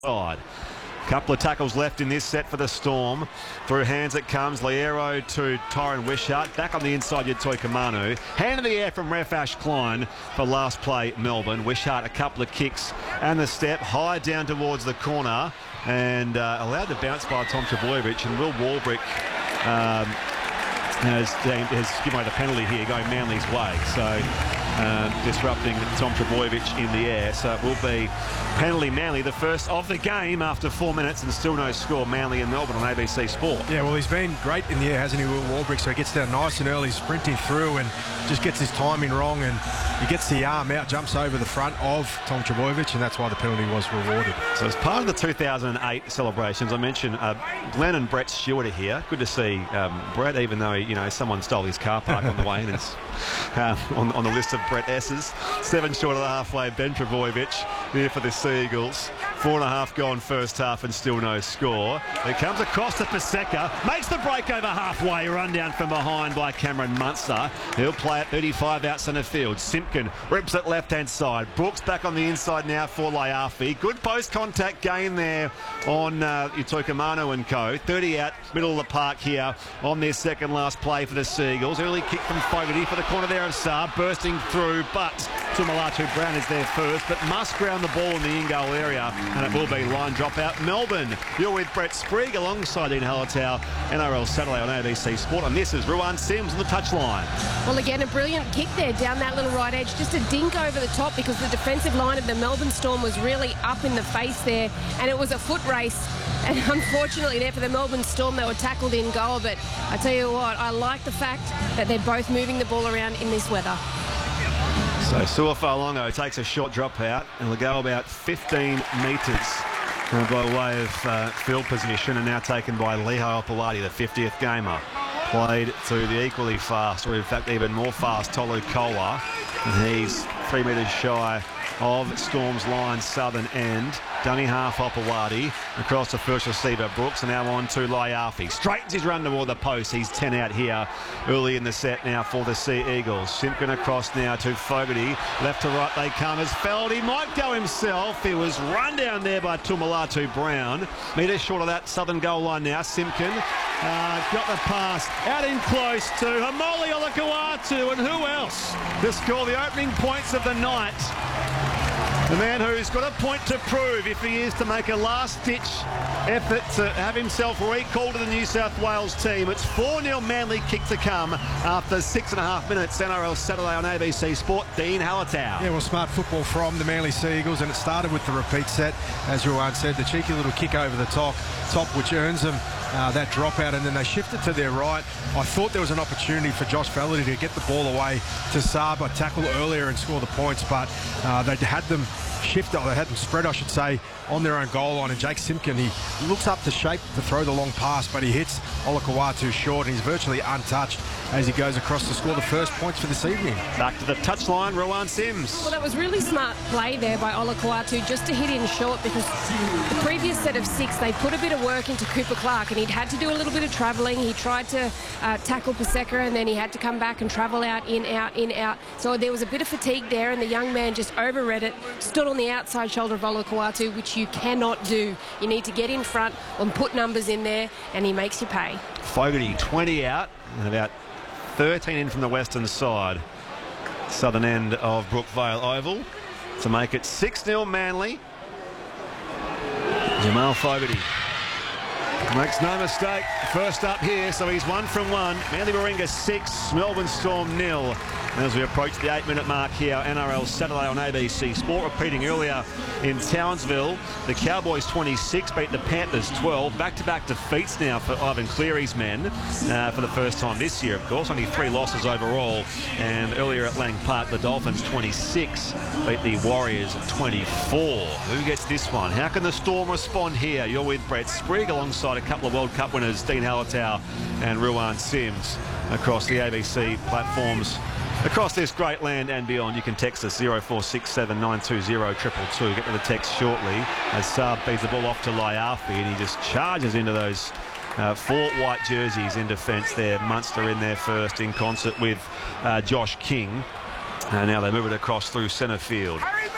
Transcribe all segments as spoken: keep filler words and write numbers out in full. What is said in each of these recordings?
Side. Couple of tackles left in this set for the Storm. Through hands it comes. Liero to Tyron Wishart. Back on the inside, Yatoi Kamanu. Hand in the air from Refash Klein for last play, Melbourne. Wishart a couple of kicks and the step high down towards the corner and uh, allowed to bounce by Tom Trbojevic, and Will Warbrick um, has, has given away the penalty here, going Manly's way. So Uh, disrupting Tom Trbojevic in the air. So it will be penalty Manly, the first of the game after four minutes and still no score. Manly and Melbourne on A B C Sport. Yeah, well, he's been great in the air, hasn't he, Will Warbrick? So he gets down nice and early, sprinting through and just gets his timing wrong, and he gets the arm out, jumps over the front of Tom Trbojevic, and that's why the penalty was rewarded. So as part of the two thousand eight celebrations, I mentioned uh, Glenn and Brett Stewart are here. Good to see um, Brett, even though, you know, someone stole his car park on the way, and it's uh, on, on the list of Brett S's. Seven short of the halfway, Ben Trbojevic here for the Sea Eagles. Four and a half gone first half and still no score. It comes across to Paseka, makes the break over halfway, run down from behind by Cameron Munster. He'll play at thirty-five out centre field. Simpkin rips it left hand side. Brooks back on the inside now for Laiafi. Good post contact gain there on uh, Yatoi Kamanu and co. thirty out, middle of the park here on their second last play for the Sea Eagles. Early kick from Fogarty for the corner there of Saab, bursting through, but Tumalatu Brown is there first, but must ground the ball in the in-goal area, and it will be line drop out. Melbourne, you're with Brett Sprague alongside Dean Hallertau, N R L Saturday on A B C Sport, and this is Ruan Sims on the touchline. Well, again, a brilliant kick there down that little right edge, just a dink over the top because the defensive line of the Melbourne Storm was really up in the face there, and it was a foot race. And unfortunately there for the Melbourne Storm, they were tackled in goal, but I tell you what, I like the fact that they're both moving the ball around in this weather. So Suafalongo takes a short drop out and will go about fifteen metres uh, by way of uh, field position, and now taken by Lehigh Opalati, the fiftieth gamer. Played to the equally fast, or in fact even more fast, Tolu Koa. And he's three metres shy of Storm's line southern end. Dunny half Opawati across the first receiver Brooks, and now on to Laiafi. Straightens his run toward the post. He's ten out here early in the set now for the Sea Eagles. Simpkin across now to Fogarty. Left to right they come as Feld. He might go himself. He was run down there by Tumalatu Brown. Metres short of that southern goal line now. Simpkin uh, got the pass out in close to Haumole Olakau'atu, and who else to score the opening points of the night? The man who's got a point to prove if he is to make a last-ditch effort to have himself recalled to the New South Wales team. It's four nil Manly kick to come after six and a half minutes. N R L Saturday on A B C Sport. Dean Hallertau. Yeah, well, smart football from the Manly Sea Eagles, and it started with the repeat set, as Ruan said, the cheeky little kick over the top, top which earns them uh, that dropout, and then they shifted to their right. I thought there was an opportunity for Josh Fallaty to get the ball away to Saab, tackle earlier and score the points, but uh, they had them shift, or they had them spread, I should say, on their own goal line, and Jake Simpkin, he looks up to shape to throw the long pass, but he hits Olakau'atu short, and he's virtually untouched as he goes across to score the first points for this evening. Back to the touchline, Ruan Sims. Well, that was really smart play there by Olakau'atu just to hit in short, because the previous set of six, they put a bit of work into Cooper Clark, and he'd had to do a little bit of travelling. He tried to uh, tackle Paseka, and then he had to come back and travel out, in, out, in, out. So there was a bit of fatigue there, and the young man just overread it, stood on the outside shoulder of Olakau'atu, which you cannot do. You need to get in front and put numbers in there, and he makes you pay. Fogarty, twenty out, and about thirteen in from the western side, southern end of Brookvale Oval, to make it six nil Manly. Jamal Fogarty makes no mistake, first up here, so he's one from one. Manly Warringah six, Melbourne Storm nil. As we approach the eight minute mark here, N R L Saturday on A B C Sport. Repeating earlier in Townsville, the Cowboys twenty-six beat the Panthers twelve. Back-to-back defeats now for Ivan Cleary's men uh, for the first time this year, of course. Only three losses overall. And earlier at Lang Park, the Dolphins twenty-six beat the Warriors twenty-four. Who gets this one? How can the Storm respond here? You're with Brett Sprague alongside a couple of World Cup winners, Dean Hallertau and Ruan Sims, across the A B C platforms across this great land and beyond. You can text us zero four six seven nine two zero two two two. Get to the text shortly as Saab feeds the ball off to Laiafi, and he just charges into those uh, four white jerseys in defence there. Munster in there first in concert with uh, Josh King. And now they move it across through centre field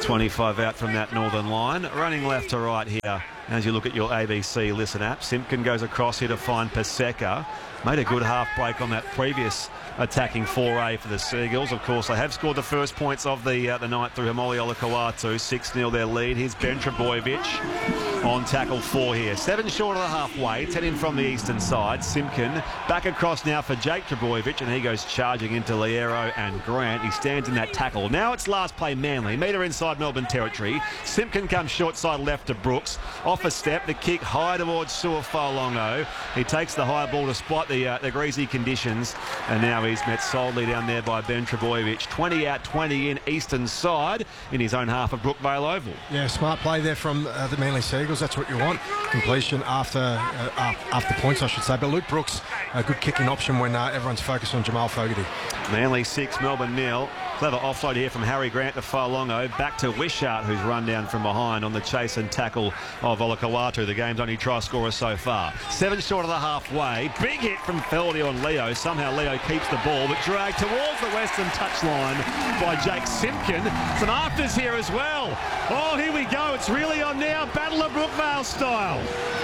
twenty-five out from that northern line. Running left to right here as you look at your A B C Listen app. Simpkin goes across here to find Paseka. Made a good half break on that previous attacking foray for the Seagulls. Of course, they have scored the first points of the uh, the night through Hamoli Olakau'atu. six nil their lead. Here's Ben Trbojevic on tackle four here. Seven short of the halfway. Ten in from the eastern side. Simpkin back across now for Jake Trbojevic, and he goes charging into Liero and Grant. He stands in that tackle. Now it's last play Manly. Metre inside Melbourne territory. Simpkin comes short side left to Brooks. Off a step. The kick high towards Su'Afalongo. He takes the high ball despite the, uh, the greasy conditions. And now he's met solidly down there by Ben Trbojevic. twenty out, twenty in, eastern side in his own half of Brookvale Oval. Yeah, smart play there from uh, the Manly Seagulls. That's what you want. Completion after uh, after points, I should say. But Luke Brooks, a good kicking option when uh, everyone's focused on Jamal Fogarty. Manly six, Melbourne nil. Clever offload here from Harry Grant to Falongo. Back to Wishart, who's run down from behind on the chase and tackle of Olakau'atu, the game's only try scorer so far. Seven short of the halfway. Big hit from Feldy on Leo. Somehow Leo keeps the ball, but dragged towards the western touchline by Jake Simpkin. Some afters here as well. Oh, here we go. It's really on now. Battle of Brookvale style.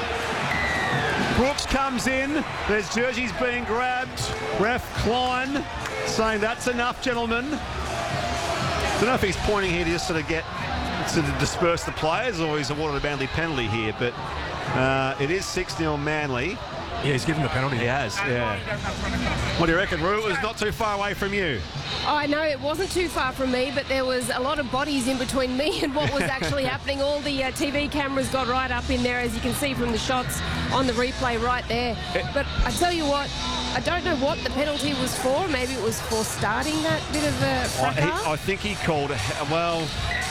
Brooks comes in. There's jerseys being grabbed. Ref Klein saying that's enough, gentlemen. I don't know if he's pointing here to just sort of get to disperse the players, or he's awarded a Manly penalty here, but uh, it is six nil Manly. Yeah, he's given the penalty. He has, yeah. What do you reckon, Roo? It was not too far away from you. Oh, I know it wasn't too far from me, but there was a lot of bodies in between me and what was actually happening. All the uh, T V cameras got right up in there, as you can see from the shots on the replay right there. But I tell you what, I don't know what the penalty was for. Maybe it was for starting that bit of a fracas. I, I think he called, a, well,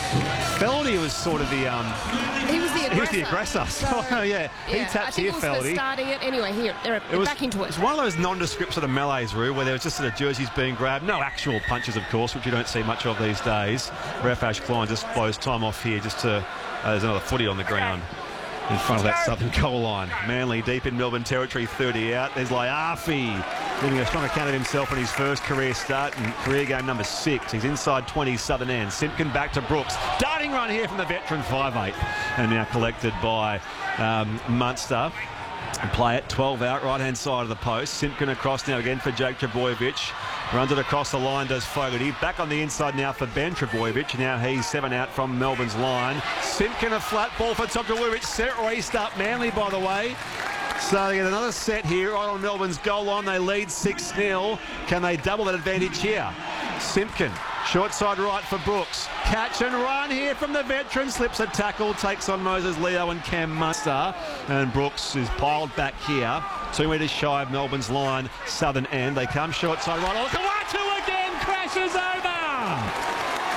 Feldy was sort of the... Um, he was the aggressor. He was the aggressor. So, oh, yeah. He yeah, taps here, Feldy. starting it. Anyway, here, they're it was, back into it. It was one of those nondescript sort of melees, Roo, where there was just sort of jerseys being grabbed. No actual punches, of course, which you don't see much of these days. Ref Ash Klein just blows time off here just to... Uh, there's another footy on the ground in front of that southern goal line. Manly deep in Melbourne territory, thirty out. There's Laiafi giving a strong account of himself in his first career start and career game number six. He's inside twenty southern end. Simpkin back to Brooks. Darting run here from the veteran five eight. And now collected by um, Munster. And play it, twelve out, right-hand side of the post. Simpkin across now again for Jake Trbojevic. Runs it across the line, does Fogarty. Back on the inside now for Ben Trbojevic. Now he's seven out from Melbourne's line. Simpkin a flat ball for Trbojevic. Set restart Manly, by the way. So they get another set here right on Melbourne's goal line. They lead six nil. Can they double that advantage here? Simpkin, short side right for Brooks. Catch and run here from the veteran. Slips a tackle, takes on Moses Leo and Cam Munster. And Brooks is piled back here. Two metres shy of Melbourne's line, southern end. They come short side right. Olakau'atu again crashes over.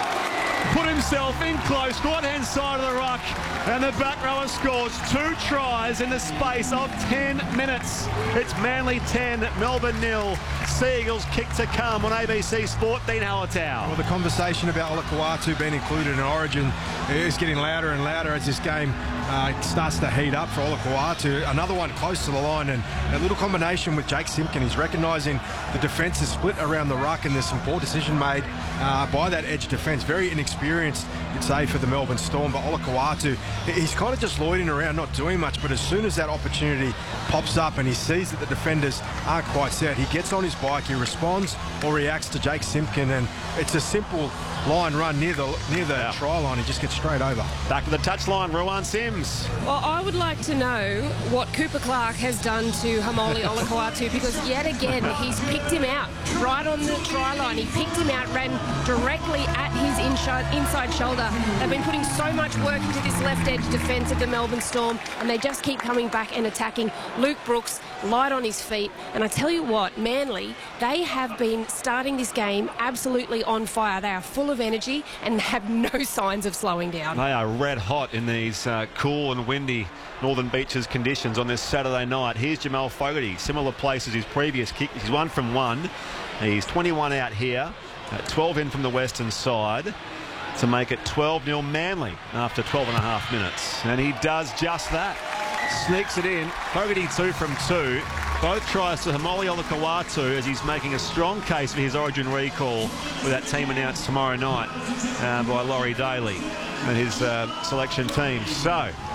Put himself in close, right-hand side of the ruck, and the back rower scores two tries in the space of ten minutes. It's Manly ten, Melbourne nil. Seagulls kick to come on A B C Sport. Dean Hallertau. Well, the conversation about Olakau'atu being included in Origin is getting louder and louder as this game uh, starts to heat up for Olakau'atu. Another one close to the line, and a little combination with Jake Simpkin. He's recognising the defence is split around the ruck, and there's some poor decision made uh, by that edge defence. Very inexperienced, you'd say, for the Melbourne Storm, but Olakau'atu, he's kind of just loitering around, not doing much, but as soon as that opportunity pops up and he sees that the defenders aren't quite set, he gets on his bike, he responds or reacts to Jake Simpkin, and it's a simple line run near the near the yeah. try line. He just gets straight over. Back to the touchline, Rowan Sims. Well, I would like to know what Cooper Clark has done to Hamoli Olakau'atu, because yet again he's picked him out right on the try line. He picked him out, ran directly at his inside, inside shoulder. They've been putting so much work into this left edge defence of the Melbourne Storm, and they just keep coming back and attacking. Luke Brooks light on his feet, and I tell you what, Manly, they have been starting this game absolutely on fire. They are full of energy and have no signs of slowing down. They are red hot in these uh, cool and windy Northern Beaches conditions on this Saturday night. Here's Jamal Fogarty, similar place as his previous kick. He's one from one. He's twenty-one out here, uh, twelve in from the western side to make it twelve nil Manly after twelve and a half minutes. And he does just that. Sneaks it in. Fogarty two from two. Both tries to Haumole Olakau'atu as he's making a strong case for his Origin recall with that team announced tomorrow night uh, by Laurie Daly and his uh, selection team. So